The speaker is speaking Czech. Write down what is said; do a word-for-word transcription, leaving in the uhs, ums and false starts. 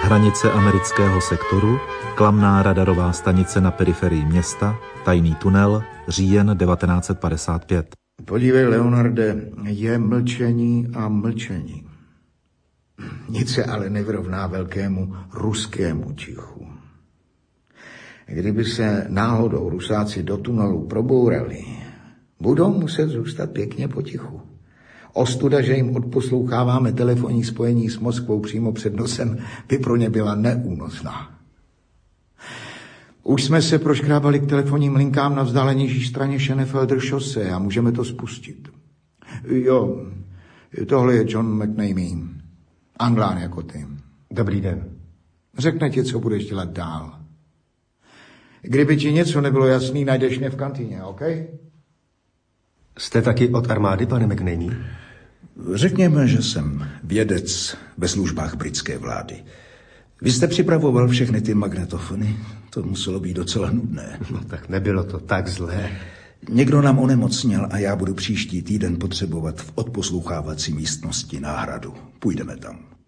Hranice amerického sektoru, klamná radarová stanice na periferii města, tajný tunel, říjen devatenáct set padesát pět. Podívej, Leonarde, je mlčení a mlčení. Nic se ale nevyrovná velkému ruskému tichu. Kdyby se náhodou Rusáci do tunelu probourali, budou muset zůstat pěkně potichu. Ostuda, že jim odposloucháváme telefonní spojení s Moskvou přímo před nosem, by pro ně byla neúnosná. Už jsme se proškrábali k telefonním linkám na vzdálenější straně Schenefelder šose a můžeme to spustit. Jo, tohle je John McNamee, Anglán jako ty. Dobrý den. Řekne ti, co budeš dělat dál. Kdyby ti něco nebylo jasný, najdeš mě v kantýně, OK? Jste taky od armády, pane McNamee? Řekněme, že jsem vědec ve službách britské vlády. Vy jste připravoval všechny ty magnetofony? To muselo být docela nudné. No tak nebylo to tak zlé. Někdo nám onemocněl a já budu příští týden potřebovat v odposlouchávací místnosti náhradu. Půjdeme tam.